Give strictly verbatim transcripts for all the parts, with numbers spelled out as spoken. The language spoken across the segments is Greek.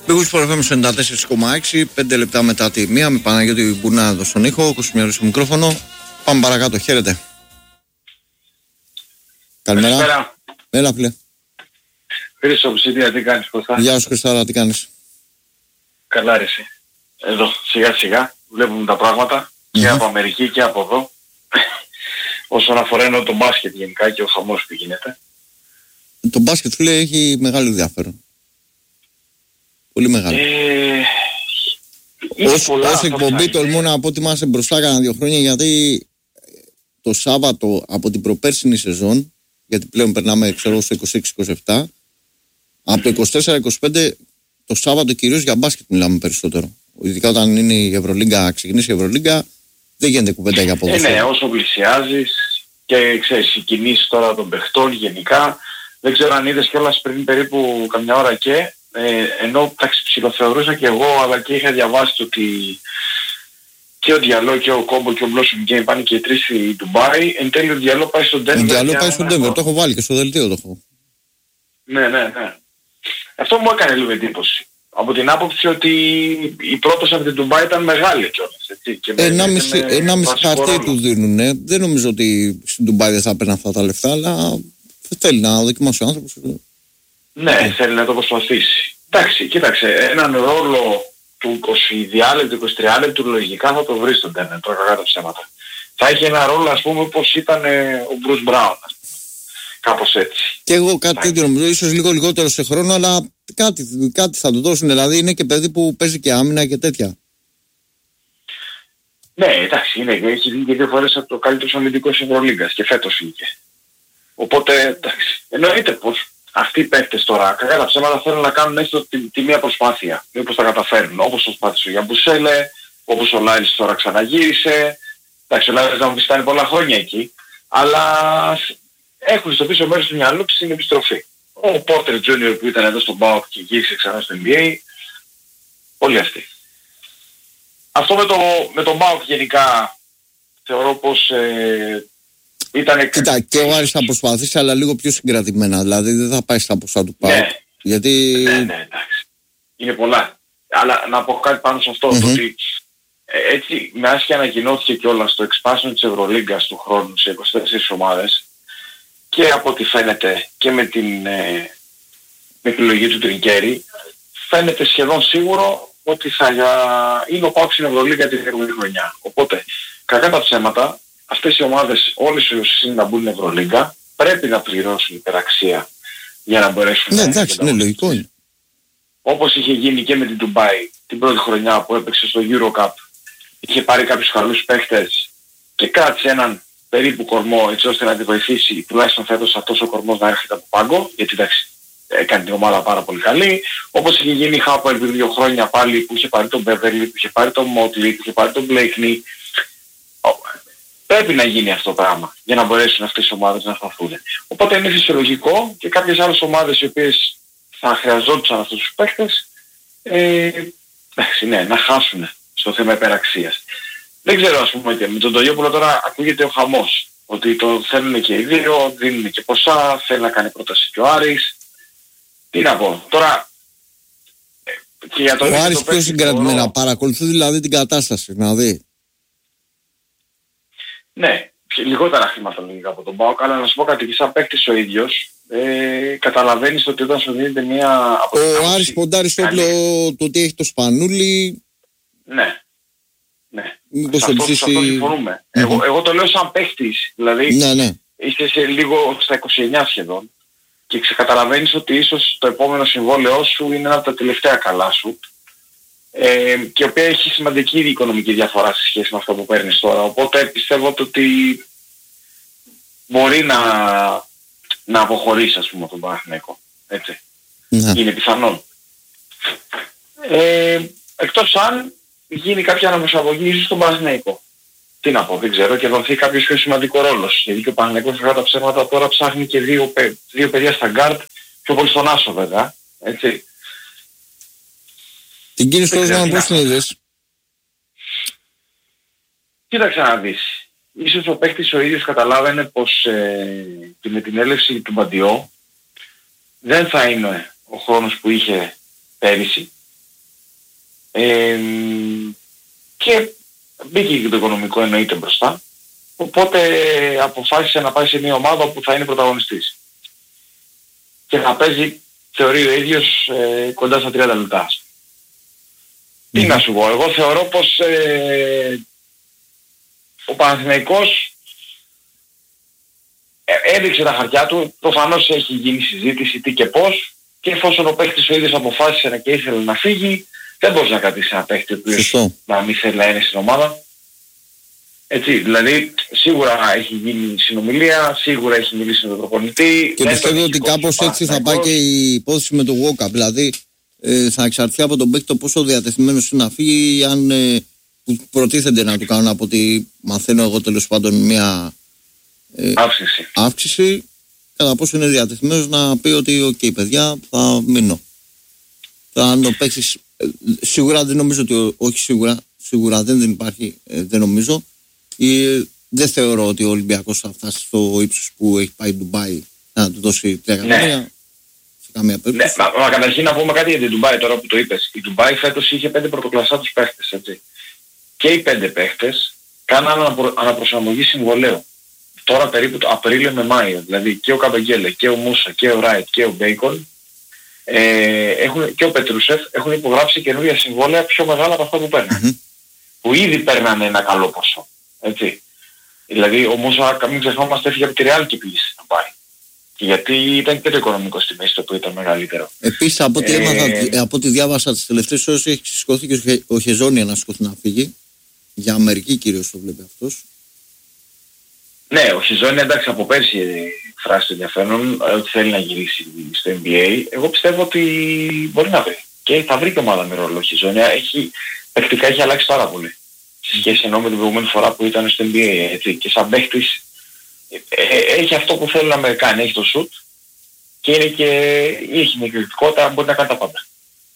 Big Sport εφ εμ ενενήντα τέσσερα κόμμα έξι, πέντε λεπτά μετά τη μία, με Παναγιώτη Μπουνάδο στον ήχο, Κοσμιάρη στο μικρόφωνο. Πάμε παρακάτω, χαίρετε. Καλημέρα. Καλημέρα. Έλα, φίλε. Χρήστο Ψηδία, τι κάνεις Κωστά? Γεια σου Χριστάρα, τι κάνεις? Καλά ρε εσύ. Εδώ, σιγά σιγά, βλέπουμε τα πράγματα mm-hmm. και από Αμερική και από εδώ. Όσον αφορά εννοώ το μπάσκετ γενικά και ο χαμός που γίνεται. Το μπάσκετ, φίλε, έχει μεγάλο ενδιαφέρον. Πολύ μεγάλο. Ε... Ως, ως εκπομπή τολμώ να πω ότι είμαστε μπροστά κάνα δύο χρόνια, γιατί το Σάββατο από την προπέρσινη σεζόν, γιατί πλέον περνάμε ξέρω, στο είκοσι έξι είκοσι επτά, από το είκοσι τέσσερα είκοσι πέντε το Σάββατο κυρίως για μπάσκετ μιλάμε περισσότερο. Ειδικά όταν είναι η Ευρωλίγκα, ξεκινήσει η Ευρωλίγκα, δεν γίνεται κουβέντα για ποδόσφαιρο. Ε, ναι, όσο πλησιάζεις και ξέρεις οι κινήσεις τώρα των παιχτών γενικά, δεν ξέρω αν είδες κιόλας πριν περίπου καμιά ώρα και Ε, ενώ εντάξει ψιλοθεωρούσα και εγώ, αλλά και είχα διαβάσει ότι και ο Διαλό και ο Κόμπο και ο Blossom Game πάνε και οι τρεις στη Ντουμπάι. Εν τέλει ο Διαλό πάει στον Denver. Ο Διαλό πάει στον Denver, το έχω βάλει και στο δελτίο το έχω. Ναι, ναι, ναι. Αυτό μου έκανε λίγο εντύπωση. Από την άποψη ότι η πρόταση από την Ντουμπάι ήταν μεγάλη κιόλας. Ένα μισή χαρτί του δίνουν. Ε. Δεν νομίζω ότι στην Ντουμπάι δεν θα έπαιρναν αυτά τα λεφτά, αλλά θέλει να δοκιμάσει ο άνθρωπος. Ναι, mm. θέλει να το προσπαθήσει. Εντάξει, κοίταξε, έναν ρόλο του είκοσι διάλεπτου, είκοσι τρία λεπτού λογικά θα το βρει στον Τένερ, τώρα κακά τα ψέματα. Θα έχει ένα ρόλο ας πούμε όπως ήταν ε, ο Μπρους Μπράουν, κάπως έτσι. Και εγώ κάτι τέτοιο νομίζω, ίσως λίγο λιγότερο σε χρόνο, αλλά κάτι, κάτι θα του δώσουν, δηλαδή είναι και παιδί που παίζει και άμυνα και τέτοια. Ναι, εντάξει, είναι, έχει βγει και δύο φορές από το καλύτερο αμυντικό της Ευρωλίγκας και φέτος βγήκε. Οπότε, εντάξει, εννοείται πως αυτοί οι παίκτες τώρα, κακά τα ψέματα θέλουν να κάνουν έστω τη, τη μία προσπάθεια. Μήπως τα καταφέρουν, όπως το προσπάθησε ο Γιαμπουσέλε, όπως ο Λάιλς τώρα ξαναγύρισε. Εντάξει, ο Λάιλς να μου πει ήταν πολλά χρόνια εκεί, αλλά έχουν στο πίσω μέρος του μυαλού της την επιστροφή. Ο Πόρτερ Τζούνιορ που ήταν εδώ στον ΠΑΟΚ και γύρισε ξανά στο Εν Μπι Έι, όλοι αυτοί. Αυτό με το, με τον ΠΑΟΚ γενικά θεωρώ πως ε, ήτανε... Κοίτα, και ο Άρης θα προσπαθήσει, αλλά λίγο πιο συγκρατημένα. Δηλαδή δεν θα πάει στα ποσά του ΠΑΟΚ. Ναι, γιατί... ναι, ναι, εντάξει. Είναι πολλά. Αλλά να πω κάτι πάνω σε αυτό, mm-hmm. το ότι ε, έτσι με άσχη ανακοινώθηκε κιόλας στο expansion της Ευρωλίγκας του χρόνου σε είκοσι τέσσερις ομάδες και από ό,τι φαίνεται και με την ε, με επιλογή του Τρινκέρι, φαίνεται σχεδόν σίγουρο ότι θα είναι ο ΠΑΟΚ στην Ευρωλίγκα την επόμενη χρονιά. Οπότε, κακά τα ψέματα, αυτές οι ομάδες, όλες οι όσοι είναι να μπουν στην Ευρωλίγκα, πρέπει να πληρώσουν υπεραξία για να μπορέσουν ναι, να... Ναι, εντάξει, είναι λογικό είναι. Όπως είχε γίνει και με την Ντουμπάι την πρώτη χρονιά που έπαιξε στο EuroCup, είχε πάρει κάποιους καλούς παίχτες και κράτησε έναν περίπου κορμό έτσι ώστε να τη βοηθήσει τουλάχιστον φέτος αυτός ο κορμός να έρχεται από πάγκο, γιατί εντάξει έκανε την ομάδα πάρα πολύ καλή. Όπως είχε γίνει η Χάπελ πριν δύο χρόνια πάλι που είχε πάρει τον Μπέβερλι, που είχε πάρει τον Μότλι, που είχε πάρει τον Μπλέικνι. Πρέπει να γίνει αυτό το πράγμα για να μπορέσουν αυτές οι ομάδες να σταθούν. Οπότε είναι φυσιολογικό και κάποιες άλλες ομάδες οι οποίες θα χρειαζόντουσαν αυτούς τους παίκτες ε, εντάξει, ναι, να χάσουν στο θέμα υπεραξίας. Δεν ξέρω ας πούμε και με τον Τολιόπουλο τώρα ακούγεται ο χαμός. Ότι το θέλουν και οι δύο, δίνουν και ποσά, θέλει να κάνει πρόταση και ο Άρης. Τι να πω, τώρα... Και για το ο Άρης πιο συγκρατημένα μπορώ... παρακολουθεί δηλαδή την κατάσταση, να δει. Ναι, λιγότερα χρηματολογικά από τον ΠΑΟΚ, αλλά να σου πω κάτι και σαν παίκτης ο ίδιος, ε, καταλαβαίνεις ότι όταν σου δίνεται μια... Ο Άρης ποντάρει στο όπλο το ότι έχει το Σπανούλι. Ναι. Ναι, μήπως σε αυτό, ψήσει... αυτό συμφωνούμε. Mm-hmm. Εγώ, εγώ το λέω σαν παίχτης, δηλαδή ναι, ναι. Είστε σε λίγο στα είκοσι εννιά σχεδόν και ξεκαταλαβαίνεις ότι ίσως το επόμενο συμβόλαιό σου είναι ένα από τα τελευταία καλά σου ε, και η οποία έχει σημαντική οικονομική διαφορά σε σχέση με αυτό που παίρνεις τώρα. Οπότε πιστεύω ότι μπορεί να, να αποχωρήσει ας πούμε τον Παναθηναϊκό. Έτσι. Mm-hmm. Είναι πιθανόν. Ε, εκτός αν γίνει κάποια αναπροσαρμογή ίσως στον Παναθηναϊκό. Τι να πω, δεν ξέρω, και δοθεί κάποιος πιο σημαντικό ρόλος. Γιατί και ο Παναθηναϊκός κατά τα ψέματα τώρα ψάχνει και δύο, παι, δύο παιδιά στα γκάρτ, πιο πολύ στον Άσο βέβαια. Έτσι. Την κίνηση του Ρόζμαν πώς την είδες? Κοίταξε να δεις. Ίσως ο παίκτης ο ίδιος καταλάβαινε πως ε, και με την έλευση του Μπαντιό δεν θα είναι ο χρόνος που είχε πέρυσι. Ε, και μπήκε και το οικονομικό εννοείται μπροστά. Οπότε αποφάσισε να πάει σε μια ομάδα που θα είναι πρωταγωνιστής. Και θα παίζει, θεωρεί ο ίδιος, ε, κοντά στα τριάντα λεπτά. Mm. Τι να σου πω, εγώ θεωρώ πως ε, ο Παναθηναϊκός ε, έδειξε τα χαρτιά του, προφανώς έχει γίνει συζήτηση τι και πώς, και εφόσον ο παίκτης ο ίδιος αποφάσισε να και ήθελε να φύγει, δεν μπορείς να κρατήσεις ένα παίκτη ο οποίος να μην θέλει να είναι στην ομάδα. Έτσι, δηλαδή σίγουρα έχει γίνει συνομιλία, σίγουρα έχει μιλήσει με τον προπονητή. Και πιστεύω ότι κάπως έτσι θα πάει και η υπόθεση με το Walkup. Δηλαδή ε, θα εξαρθεί από τον παίκτη το πόσο διατεθειμένος είναι να φύγει, αν ε, προτίθενται να του κάνουν, από ό,τι μαθαίνω εγώ τέλος πάντων, μια ε, αύξηση. αύξηση, κατά πόσο είναι διατεθειμένος να πει ότι οκ okay, παιδιά, θα μείνω. Θα αν το παίξεις, ε, σίγουρα δεν νομίζω ότι, όχι σίγουρα, σίγουρα δεν, δεν υπάρχει, ε, δεν νομίζω. Ή, δεν θεωρώ ότι ο Ολυμπιακός θα φτάσει στο ύψος που έχει πάει Ντουμπάι να του δώσει τρία εκατομμύρια. Ναι. Σε καμία περίπτωση. Ναι, μα, μα καταρχήν να πούμε κάτι για την Ντουμπάι τώρα που το είπες. Η Ντουμπάι φέτος είχε πέντε πρωτοκλασσάτους παίχτες, έτσι. Και οι πέντε παίχτες κάναν αναπρο, αναπροσαρμογή συμβολέου. Τώρα περίπου το Απρίλιο με Μάιο. Δηλαδή και ο Καμπεγγέλε και ο Μούσα και ο Ράιτ και ο Μπέικον ε, έχουν, και ο Πετρούσεφ έχουν υπογράψει καινούργια συμβόλαια πιο μεγάλα από αυτά που παίρνουν. Mm-hmm. Που ήδη παίρνανε ένα καλό ποσό. Έτσι. Δηλαδή ο Μούσα, μην ξεχνόμαστε, έφυγε από τη Ρεάλ και πήγε να πάει. Και γιατί ήταν και το οικονομικό στη μέση το που ήταν μεγαλύτερο. Επίσης από ό,τι, ε... έμαθα, από ό,τι διάβασα τις τελευταίες ώρες, έχει σηκωθεί και ο Χεζόνια να σηκωθεί να φύγει. Για Αμερική κυρίως το βλέπει αυτός. Ναι, ο Χεζόνια εντάξει από πέρσι εκφράσει το ενδιαφέρον ότι θέλει να γυρίσει στο N B A. Εγώ πιστεύω ότι μπορεί να βρει. Και θα βρει και ομάδα με ρόλο ο Χεζόνια. Έχει, παικτικά έχει αλλάξει πάρα πολύ. Σε σχέση ενώ με την προηγούμενη φορά που ήταν στο N B A, έτσι, και σαν παίχτης ε, έχει αυτό που θέλουν οι Αμερικάνοι, έχει το shoot και είναι και, έχει μια κριτικότητα, μπορεί να κάνει τα πάντα.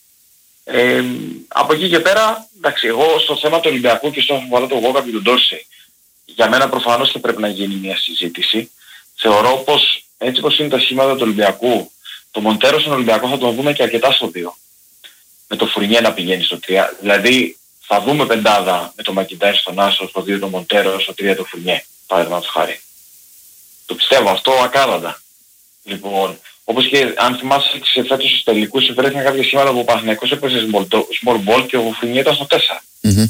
Ε, από εκεί και πέρα, εντάξει, εγώ στο θέμα του Ολυμπιακού και στο αφορά το Walkup και τον Ντόρσεϊ, για μένα προφανώς και πρέπει να γίνει μια συζήτηση. Θεωρώ πως έτσι πως είναι τα σχήματα του Ολυμπιακού, το Μοντέρο στον Ολυμπιακό θα τον δούμε και αρκετά στο δύο. Με το Φουρνιέ να πηγαίνει στο τρία. Δηλαδή θα δούμε πεντάδα με το Μακιντάρ στον Άσο, στο δύο το Μοντέρο, στο τρία το Φουρνιέ, παραδείγματος χάρη. Το πιστεύω αυτό ακράδαντα. Λοιπόν, όπως και αν θυμάσαι σε φέτος στους τελικούς βρέθηκαν κάποια σχήματα που ο Παναθηναϊκός έπαιζε small ball και ο Φουρνιέ ήταν στο τέσσερα. Mm-hmm.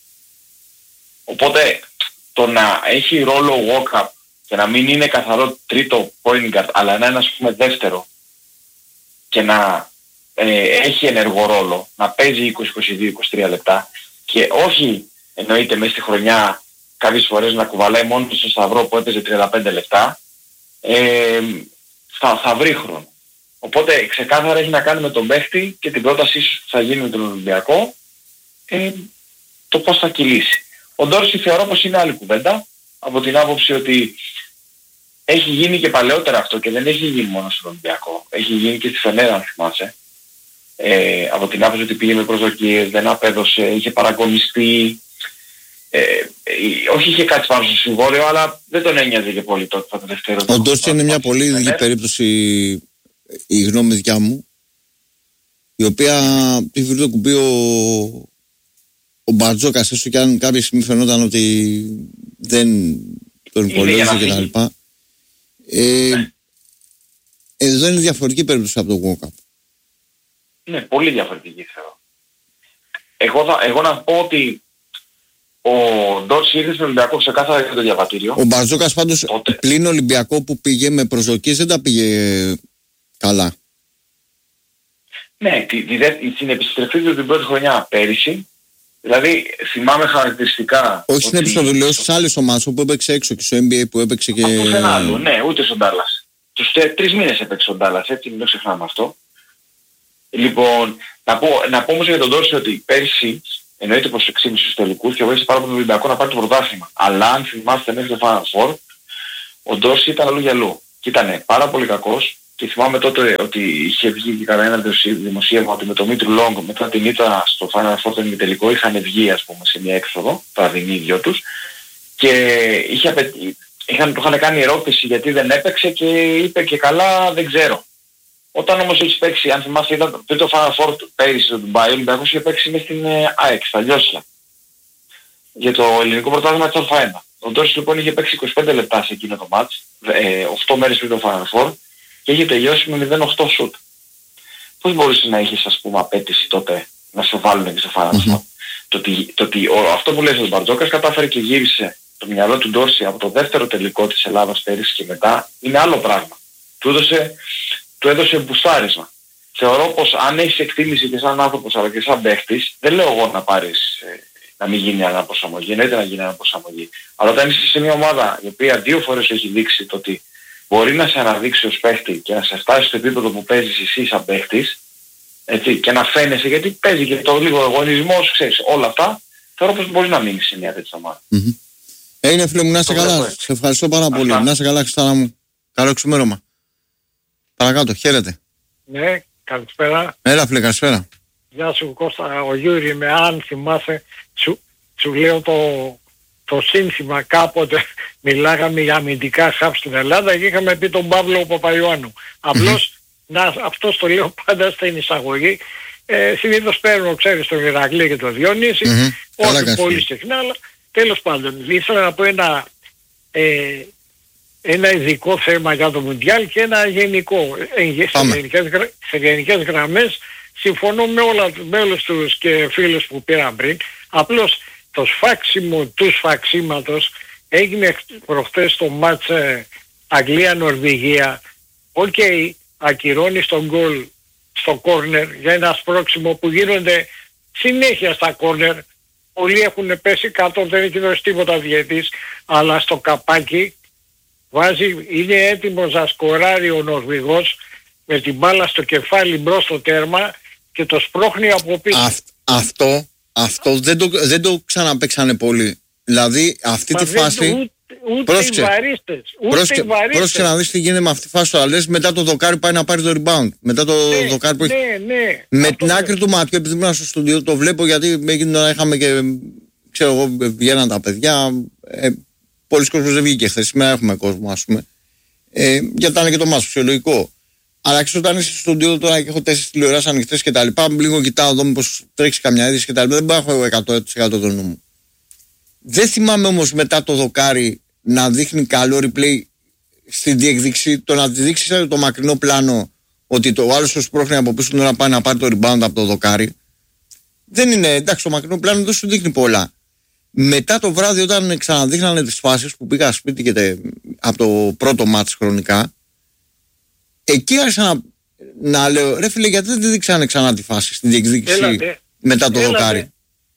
Οπότε το να έχει ρόλο ο Walkup και να μην είναι καθαρό τρίτο point guard, αλλά να είναι ας πούμε δεύτερο και να ε, έχει ενεργό ρόλο, να παίζει είκοσι, είκοσι δύο, είκοσι τρία λεπτά και όχι εννοείται μέσα στη χρονιά κάποιες φορές να κουβαλάει μόνο του στο σταυρό που έπαιζε τριάντα πέντε λεπτά, ε, θα, θα βρει χρόνο. Οπότε ξεκάθαρα έχει να κάνει με τον παίχτη και την πρόταση ίσως που θα γίνει με τον Ολυμπιακό, ε, το πώς θα κυλήσει. Ο Ντόρσεϊ θεωρώ πως είναι άλλη κουβέντα, από την άποψη ότι έχει γίνει και παλαιότερα αυτό και δεν έχει γίνει μόνο στον Ολυμπιακό. Έχει γίνει και στη Φενέρα, αν θυμάσαι. Ε, από την άποψη ότι πήγε με προσδοκίες, δεν απέδωσε, είχε παρακομιστεί. Ε, ε, όχι είχε κάτι πάνω στο συμβόλαιο, αλλά δεν τον ένοιαζε και πολύ τότε το δεύτερο. Ο Ντόρσεϊ είναι μια πολύ ειδική περίπτωση, η γνώμη δικιά μου, η οποία τη βρει το κουμπί ο, ο Μπαρτζόκας, έστω και αν κάποια στιγμή φαινόταν ότι δεν τον υπολόγιζε και τα λοιπά. Ε, ναι. Εδώ είναι διαφορετική περίπτωση από το Walkup. Ναι, πολύ διαφορετική θεωρώ. Εγώ, θα, εγώ να πω ότι ο Ντόρσεϊ ήρθε στον Ολυμπιακό ξεκάθαρα για το διαβατήριο. Ο Μπαρτζόκας πάντως τότε, πλην Ολυμπιακό που πήγε με προσδοκίες, δεν τα πήγε καλά. Ναι, την επιστροφή του την πρώτη χρονιά πέρυσι, δηλαδή θυμάμαι χαρακτηριστικά. Όχι στην επιστροφή, στις άλλες ομάδες όπου έπαιξε έξω και στο N B A που έπαιξε και... Από πουθενά άλλο, ναι, ούτε στον Ντάλλας. Τους τρεις μήνες έπαιξε στον Ντάλλας, έτσι, μην το ξεχνάμε αυτό. Λοιπόν, να πω, να πω όμως για τον Ντόρσεϊ ότι πέρυσι, εννοείται πως εξήμισε στους τελικούς και βοήθησε πάρα πολύ τον Ολυμπιακό να πάρει το πρωτάθλημα. Αλλά αν θυμάστε μέχρι το Final Four, ο Ντόρσεϊ ήταν αλλού για αλλού. Και ήταν πάρα πολύ κακός. Και θυμάμαι τότε ότι είχε βγει και κατά ένα δημοσίευμα ότι με τον Μίτρου Λόγκ μετά την ήττα στο Final Four τον ημιτελικό είχαν βγει ας πούμε σε μια έξοδο, παραδεινή οι δυο τους, και είχε απαιτεί, είχαν, του είχαν κάνει ερώτηση γιατί δεν έπαιξε και είπε και καλά δεν ξέρω. Όταν όμως έχεις παίξει, αν θυμάστε, ήταν πριν το Final Four πέρυσι στο Ντουμπάι, ο Ολυμπιακός είχε παίξει μες στην ε, ΑΕΚ, στα Λιώσια, για το ελληνικό πρωτάθλημα της Α1. Ο Ντόρση λοιπόν είχε παίξει είκοσι πέντε λεπτά σε εκείνο το μάτς, ε, οκτώ μέρες πριν το Final Four, και είχε τελειώσει με μηδέν οκτώ σουτ. Πώς μπορούσε να έχεις, ας πούμε, απέτηση τότε να σε βάλουν και σε Final Four? Mm-hmm. Το ότι, το ότι ο, αυτό που λέει ο Μπαρτζόκας κατάφερε και γύρισε το μυαλό του Ντόρση από το δεύτερο τελικό της Ελλάδας πέρυσι και μετά, είναι άλλο πράγμα. Του έδωσε, του έδωσε μπουστάρισμα. Θεωρώ πως αν έχεις εκτίμηση και σαν άνθρωπος αλλά και σαν παίχτης, δεν λέω εγώ να πάρεις, ε, να μην γίνει αναπροσαρμογή, εννοείται να γίνει αναπροσαρμογή. Αλλά όταν είσαι σε μια ομάδα η οποία δύο φορές έχει δείξει το ότι μπορεί να σε αναδείξει ως παίχτη και να σε φτάσει στο επίπεδο που παίζεις εσύ σαν παίχτης, έτσι, και να φαίνεσαι, γιατί παίζει και το λίγο εγωισμός, ξέρεις, όλα αυτά, θεωρώ πως μπορεί να μείνει σε μια τέτοια ομάδα. Mm-hmm. Έγινε φίλε μου, να είσαι καλά. Σε ευχαριστώ πάρα πολύ. Αυτά. Να είσαι καλά, Χριστάνα μου. Καλό ξημέρωμα. Παρακάτω, χαίρετε. Ναι, καλησπέρα. Έλα φίλε, καλησπέρα. Γεια σου Κώστα, ο Γιούρι με, αν θυμάσαι, σου, σου λέω το, το σύνθημα κάποτε, μιλάγαμε για αμυντικά χαφ στην Ελλάδα και είχαμε πει τον Παύλο Παπαϊωάννου. Απλώς, mm-hmm. να, αυτό το λέω πάντα στην εισαγωγή. Ε, συνήθως παίρνω, ξέρεις, τον Ηρακλή και τον Διονύση, mm-hmm. όχι πολύ συχνά, αλλά τέλος πάντων, ήθελα να πω ένα, ε, ένα ειδικό θέμα για το Μουντιάλ και ένα γενικό. Σε γενικές, σε γενικές γραμμές συμφωνώ με, όλα, με όλους τους και φίλους που πήραν πριν. Απλώς το σφάξιμο του σφαξίματος έγινε προχτές στο μάτς ε, Αγγλία-Νορβηγία. Οκ, okay, ακυρώνει στον γκολ στο κόρνερ για ένα σπρώξιμο που γίνονται συνέχεια στα κόρνερ. Πολλοί έχουν πέσει κάτω, δεν έχει δώσει τίποτα διαιτής, αλλά στο καπάκι βάζει, είναι έτοιμος να σκοράρει ο Νορβηγός με την μπάλα στο κεφάλι μπρος στο τέρμα και το σπρώχνει από πίσω. Α, αυτό, αυτό δεν το, δεν το ξαναπαίξανε πολύ. Δηλαδή αυτή Μα τη φάση... Ούτε, ούτε οι βαρίστες. Ούτε οι βαρίστες. Πρόσεχε να δεις τι γίνεται με αυτή τη φάση. Το λες μετά το δοκάρι πάει να πάρει το rebound. Μετά το ναι, δοκάρι που έχει... ναι, ναι. Με αυτό την ναι. άκρη του μάτιου, επειδή ήμουν στο στούντιο, το βλέπω γιατί να είχαμε και... Ξέρω εγώ, βγαίναν τα παιδιά. Ε, πολλοί κόσμος δεν βγήκε χθες. Σήμερα έχουμε κόσμο, ας πούμε. Ε, γιατί ήταν και το μάτς φυσιολογικό. Αλλά ξέρω όταν είσαι στο στούντιο τώρα και έχω τέσσερις τηλεοράσεις ανοιχτές και τα λοιπά, λίγο κοιτάω εδώ μήπως τρέξει καμιά είδηση και τα λοιπά. Δεν πάω έχω εκατό τοις εκατό το νου μου. Δεν θυμάμαι όμως μετά το δοκάρι να δείχνει καλό replay στην διεκδίκηση, το να τη δείξει το μακρινό πλάνο ότι το άλλο σου σπρώχνει από πίσω να πάει να πάρει το rebound από το δοκάρι. Δεν είναι, εντάξει, το μακρινό πλάνο δεν σου δείχνει πολλά. Μετά το βράδυ, όταν ξαναδείχνανε τις φάσεις που πήγα σπίτι και τε, από το πρώτο μάτς χρονικά, εκεί άρχισα να, να λέω, ρε φίλε, γιατί δεν δείξανε ξανά τη φάση στην διεκδίκηση Έλατε. μετά το Έλατε. δοκάρι.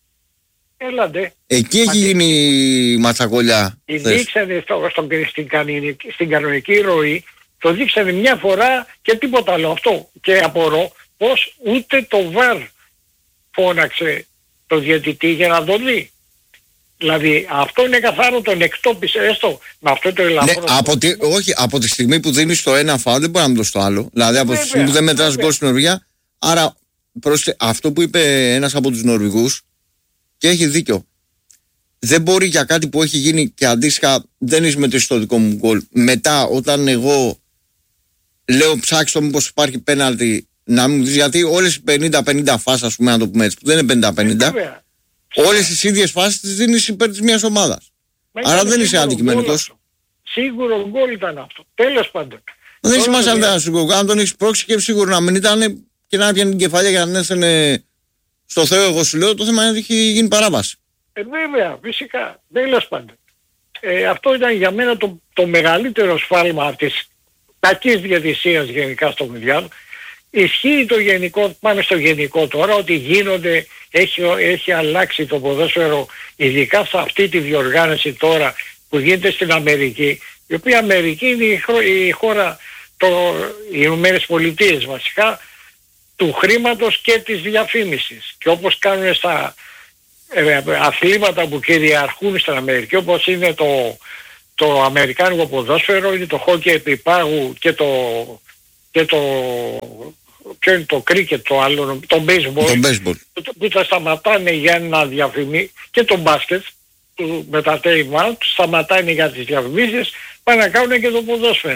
Έλατε. Εκεί έχει γίνει η ματσακολιά. Η δείξανε στο, στο, στην, κανονική, στην κανονική ροή, το δείξανε μια φορά και τίποτα άλλο. Αυτό. Και απορώ πως ούτε το βαρ φώναξε το διαιτητή για να το δει. Δηλαδή αυτό είναι καθαρό, τον εκτόπισε έστω με αυτό το ελαφρό. Ναι, από τη, όχι, από τη στιγμή που δίνεις το ένα φάουλ δεν μπορεί να μην δώσει το άλλο. Δηλαδή από βέβαια, τη στιγμή που δεν μετράς γκολ στην Νορβηγία. Άρα προς, αυτό που είπε ένας από τους Νορβηγούς και έχει δίκιο. Δεν μπορεί για κάτι που έχει γίνει και αντίστοιχα δεν είσαι μετρήσει το δικό μου γκολ. Μετά όταν εγώ λέω ψάξτε μήπως υπάρχει πέναλτι να μου δεις, γιατί όλες οι πενήντα πενήντα φάσεις, ας πούμε, να το πούμε έτσι, που δεν είναι πενήντα πενήντα, όλες τις ίδιες φάσεις τις δίνεις υπέρ της μιας ομάδας. Άρα δεν είσαι αντικειμενικός. Σίγουρο γκολ ήταν αυτό. Τέλος πάντων. Δεν έχει σημασία αν ήταν σίγουρο. Αν τον έχεις πρόξει και σίγουρο να μην ήταν και να πιάνει την κεφαλιά για να έστελνε στο Θεό, εγώ σου λέω, το θέμα είναι ότι έχει γίνει παράβαση. Ε, βέβαια, φυσικά. Τέλος πάντων. Ε, αυτό ήταν για μένα το, το μεγαλύτερο σφάλμα της κακής διαιτησίας γενικά στο Μουντιάλ. Ισχύει το γενικό, πάμε στο γενικό τώρα, ότι γίνονται, έχει, έχει αλλάξει το ποδόσφαιρο, ειδικά σε αυτή τη διοργάνωση τώρα που γίνεται στην Αμερική, η οποία Αμερική είναι η, η χώρα, το, οι Ηνωμένες Πολιτείες βασικά, του χρήματος και της διαφήμισης. Και όπως κάνουν στα ε, αθλήματα που κυριαρχούν στην Αμερική, όπως είναι το, το αμερικάνικο ποδόσφαιρο, είναι το χόκκι επί πάγου και το... και το, ποιο είναι το κρίκετ, το άλλο, το baseball, το baseball. Που, που τα σταματάνε για να διαφημίσει, και το μπάσκετ, που με τα τέιμα τους σταματάνε για τις διαφημίσεις, πάνε να κάνουν και το ποδόσφαιρο.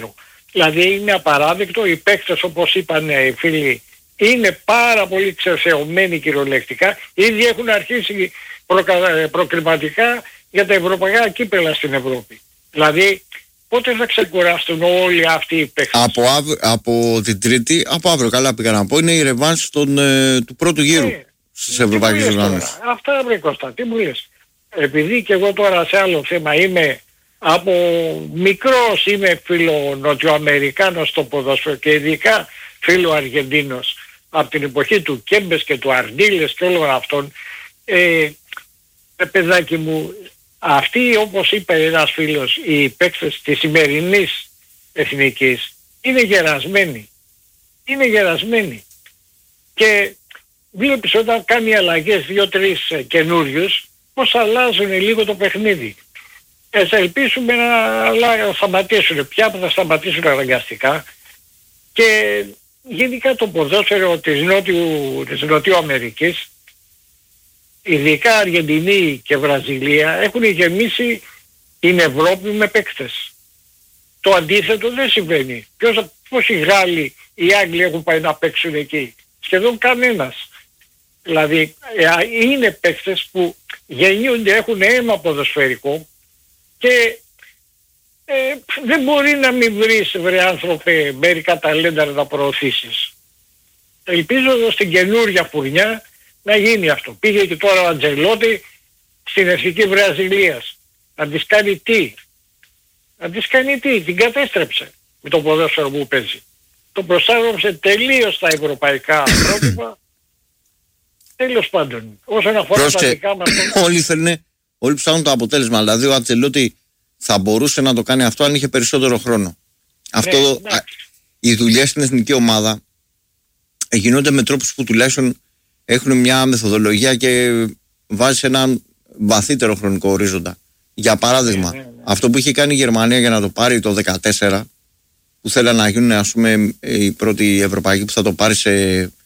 Δηλαδή είναι απαράδεκτο, οι παίκτες όπως είπαν οι φίλοι είναι πάρα πολύ ξεσεωμένοι κυριολεκτικά, ήδη έχουν αρχίσει προκα... προκριματικά για τα ευρωπαϊκά κύπελα στην Ευρώπη. Δηλαδή πότε θα ξεκουραστούν όλοι αυτοί οι παίκτες? Από, αυ... από την Τρίτη, από αύριο, καλά πήγα να πω, είναι η ρεβάνς ε, του πρώτου γύρου ε, στις ευρωπαϊκές οργανώσεις. Αυτά βρε Κώστα, τι μου λες? Επειδή και εγώ τώρα σε άλλο θέμα είμαι, από μικρός είμαι φίλο Νοτιοαμερικάνος στο ποδόσφαιρο και ειδικά φίλο Αργεντίνος από την εποχή του Κέμπες και του Αρντίλες και όλων αυτών. Ε, παιδάκι μου, αυτοί όπως είπε ένας φίλος, οι παίκτες της σημερινής εθνικής είναι γερασμένοι. Είναι γερασμένοι. Και βλέπεις όταν κάνει αλλαγές δύο-τρεις καινούριους πως αλλάζουν λίγο το παιχνίδι. Ε, θα ελπίσουμε να σταματήσουν. Πια που θα σταματήσουν αναγκαστικά. Και γενικά το ποδόσφαιρο της Νότιου, της Νοτιού Αμερικής, ειδικά Αργεντινή και Βραζιλία, έχουν γεμίσει την Ευρώπη με παίκτες. Το αντίθετο δεν συμβαίνει. Ποιος, πώς οι Γάλλοι, οι Άγγλοι έχουν πάει να παίξουν εκεί? Σχεδόν κανένας. Δηλαδή είναι παίκτες που γεννιούνται, έχουν αίμα ποδοσφαιρικό και ε, δεν μπορεί να μην βρεις, βρε άνθρωπε, μερικά ταλέντα να προωθήσεις. Ελπίζω στην καινούρια φουρνιά να γίνει αυτό. Πήγε και τώρα ο Αντζελότη στην εθνική Βραζιλίας. Να της κάνει τι? Να της κάνει τι? Την κατέστρεψε με το ποδόσφαιρο που παίζει. Το προσάρμοσε τελείως στα ευρωπαϊκά πρότυπα. Τέλος πάντων, όσον αφορά τα δικά μας... Όλοι θέλουν, όλοι ψάχνουν το αποτέλεσμα. Δηλαδή ο Αντσελότη θα μπορούσε να το κάνει αυτό αν είχε περισσότερο χρόνο. Αυτό, ναι, α, οι δουλειές στην εθνική ομάδα γίνονται με τρόπους που τουλάχιστον έχουν μια μεθοδολογία και βάζει έναν βαθύτερο χρονικό ορίζοντα. Για παράδειγμα, ναι, ναι, ναι. αυτό που είχε κάνει η Γερμανία για να το πάρει το δύο χιλιάδες δεκατέσσερα, που θέλανε να γίνουν, ας πούμε, η πρώτη ευρωπαϊκή που θα το πάρει σε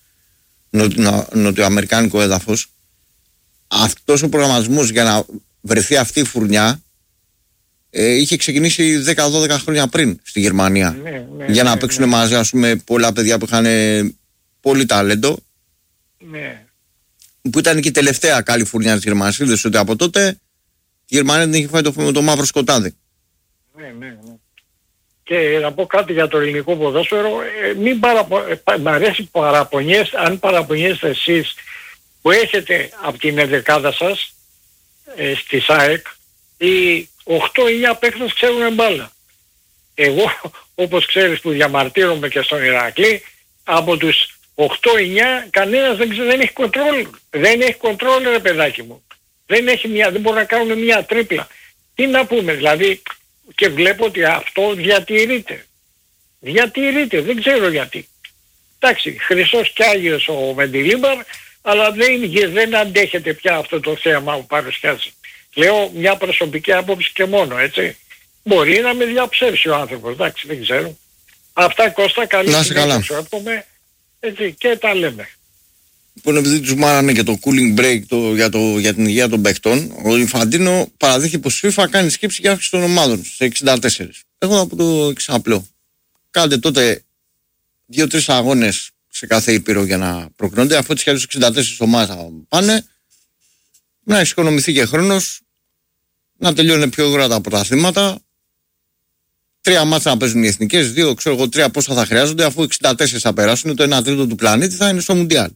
νο, νοτιοαμερικάνικο έδαφος, αυτός ο προγραμματισμός για να βρεθεί αυτή η φουρνιά ε, είχε ξεκινήσει δέκα δώδεκα χρόνια πριν στη Γερμανία. Ναι, ναι, για να ναι, παίξουν ναι. μαζί, ας πούμε, πολλά παιδιά που είχαν πολύ ταλέντο. Ναι. Που ήταν και η τελευταία καλή φουρνιά της Γερμανίας. Είδες ότι από τότε η Γερμανία την είχε φάει το, με το μαύρο σκοτάδι. Ναι, ναι, ναι. Και να πω κάτι για το ελληνικό ποδόσφαιρο. Ε, μην παραπο... ε, μ' αρέσει που παραπονιές, αν παραπονιέστε εσείς που έχετε από την ενδεκάδα σας ε, στη ΣΑΕΚ, οι οκτώ εννιά παίκτες ξέρουν μπάλα. Εγώ, όπως ξέρεις που διαμαρτύρομαι και στον Ηρακλή, από τους οκτώ εννιά κανένας δεν, δεν έχει κοντρόλ. Δεν έχει κοντρόλ, ρε παιδάκι μου. Δεν, έχει μια, δεν μπορεί να κάνουν μια τρίπλα. Τι να πούμε, δηλαδή, και βλέπω ότι αυτό διατηρείται. Διατηρείται, δεν ξέρω γιατί. Εντάξει, χρυσός κι Άγιος ο Μεντιλίμπαρ, αλλά δεν, δεν αντέχεται πια αυτό το θέμα που παρουσιάζει. Λέω μια προσωπική άποψη και μόνο, έτσι. Μπορεί να με διαψεύσει ο άνθρωπος, εντάξει, δεν ξέρω. Αυτά, Κώστα, καλή συνέχεια σου εύχομαι, έτσι, και τα λέμε. Λοιπόν, επειδή τους μάρανε και το cooling break το, για, το, για την υγεία των παιχτών, ο Ινφαντίνο παραδείχει πως η FIFA κάνει σκέψη για αύξηση των ομάδων σε εξήντα τέσσερα. Εγώ θα πω το εξαπλό. Κάντε τότε δύο-τρεις αγώνες σε κάθε ήπειρο για να προκρίνονται, αφού τις χιλιάδες εξήντα τέσσερις ομάδες θα πάνε, να εξοικονομηθεί και χρόνος, να τελειώνουν πιο γρήγορα τα πρωταθλήματα, τρία μάτσα να παίζουν οι εθνικές, δύο, ξέρω εγώ, τρία πόσα θα χρειάζονται, αφού εξήντα τέσσερα θα περάσουν, το ένα τρίτο του πλανήτη θα είναι στο Μουντιάλ.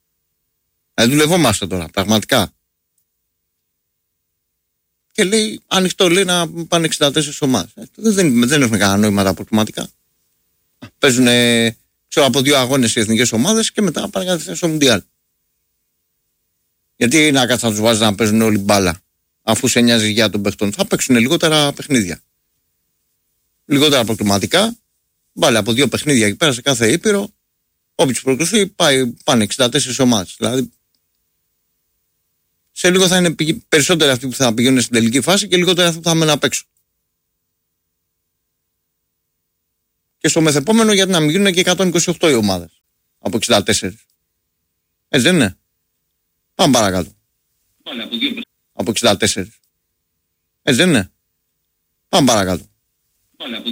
Ε, δουλευόμαστε τώρα, πραγματικά. Και λέει, ανοιχτό λέει να πάνε εξήντα τέσσερις ομάδες. Ε, δεν, δεν έχουν κανένα νόημα τα αποκλειματικά. Παίζουν, ξέρω, από δύο αγώνες οι εθνικές ομάδες και μετά πάνε κατευθείαν στο Μουντιάλ. Γιατί να κάτσει να τους βάζει να παίζουν όλοι μπάλα, αφού σε νοιάζει για τον παιχτών? Θα παίξουν λιγότερα παιχνίδια. Λιγότερα αποκλειματικά. Μπάλα από δύο παιχνίδια εκεί πέρα σε κάθε ήπειρο. Όποιος προκριθεί πάει, πάνε εξήντα τέσσερις ομάδες. Δηλαδή, σε λίγο θα είναι περισσότεροι αυτοί που θα πηγαίνουν στην τελική φάση και λιγότεροι αυτοί που θα μένουν απ' έξω. Και στο μεθεπόμενο, γιατί να μην γίνουν και εκατόν είκοσι οκτώ οι ομάδες από εξήντα τέσσερα. Έτσι δεν είναι? Πάμε παρακάτω. Πάλι από, δύο... από εξήντα τέσσερα. Έτσι δεν είναι? Πάμε παρακάτω. Πάλι από...